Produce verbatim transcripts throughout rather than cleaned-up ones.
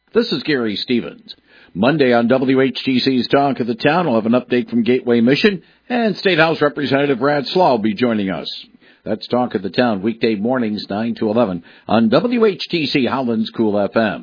This is Gary Stevens. Monday on W H T C's Talk of the Town, we'll have an update from Gateway Mission, and State House Representative Brad Slaw will be joining us. That's Talk of the Town, weekday mornings, nine to eleven, on W H T C Howland's Cool F M.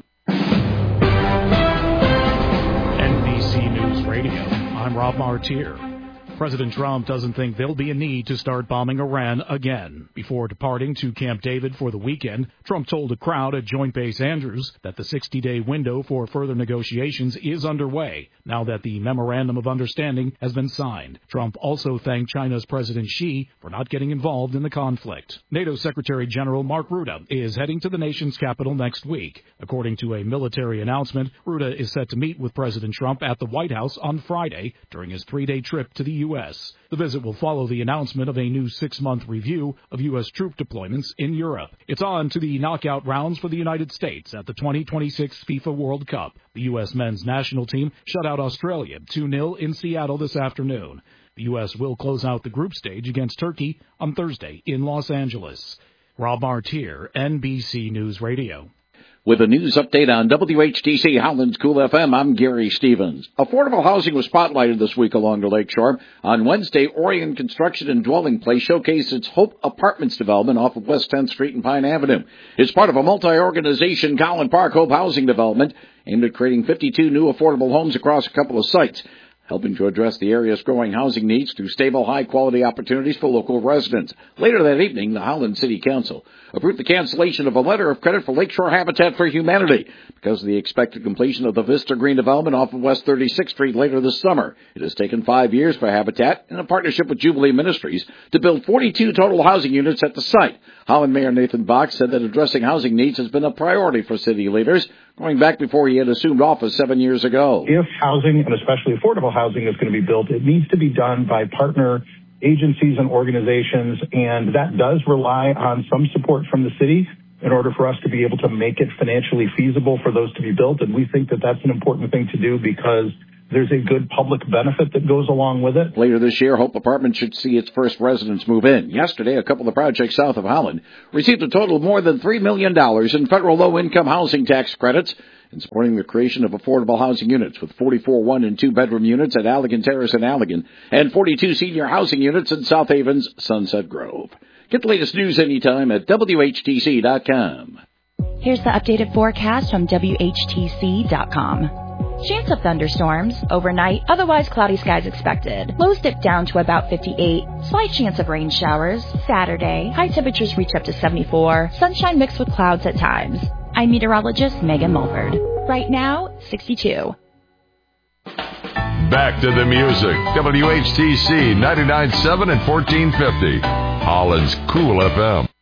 N B C News Radio, I'm Rob Martier. President Trump doesn't think there'll be a need to start bombing Iran again. Before departing to Camp David for the weekend, Trump told a crowd at Joint Base Andrews that the sixty-day window for further negotiations is underway, now that the Memorandum of Understanding has been signed. Trump also thanked China's President Xi for not getting involved in the conflict. NATO Secretary General Mark Rutte is heading to the nation's capital next week. According to a military announcement, Rutte is set to meet with President Trump at the White House on Friday during his three-day trip to the U S The visit will follow the announcement of a new six-month review of U S troop deployments in Europe. It's on to the knockout rounds for the United States at the twenty twenty-six FIFA World Cup. The U S men's national team shut out Australia two nil in Seattle this afternoon. The U S will close out the group stage against Turkey on Thursday in Los Angeles. Rob Martier, N B C News Radio. With a news update on W H T C Howland's Cool F M, I'm Gary Stevens. Affordable housing was spotlighted this week along the lakeshore. On Wednesday, Orion Construction and Dwelling Place showcased its Hope Apartments development off of West tenth Street and Pine Avenue. It's part of a multi-organization Collin Park Hope housing development aimed at creating fifty-two new affordable homes across a couple of sites, helping to address the area's growing housing needs through stable, high-quality opportunities for local residents. Later that evening, the Howland City Council approved the cancellation of a letter of credit for Lakeshore Habitat for Humanity because of the expected completion of the Vista Green development off of West thirty-sixth Street later this summer. It has taken five years for Habitat, in a partnership with Jubilee Ministries, to build forty-two total housing units at the site. Howland Mayor Nathan Bach said that addressing housing needs has been a priority for city leaders, going back before he had assumed office seven years ago. If housing, and especially affordable housing, is going to be built, it needs to be done by partner agencies and organizations, and that does rely on some support from the city in order for us to be able to make it financially feasible for those to be built. And we think that that's an important thing to do because there's a good public benefit that goes along with it. Later this year, Hope Apartments should see its first residents move in. Yesterday, a couple of projects south of Howland received a total of more than three million dollars in federal low-income housing tax credits in supporting the creation of affordable housing units, with forty-four one- and two-bedroom units at Allegan Terrace in Allegan and forty-two senior housing units in South Haven's Sunset Grove. Get the latest news anytime at W H T C dot com. Here's the updated forecast from W H T C dot com. Chance of thunderstorms overnight, otherwise cloudy skies expected. Lows dip down to about fifty-eight. Slight chance of rain showers. Saturday, high temperatures reach up to seventy-four. Sunshine mixed with clouds at times. I'm meteorologist Megan Mulford. Right now, sixty-two. Back to the music. W H T C ninety-nine point seven and fourteen fifty. Holland's Cool F M.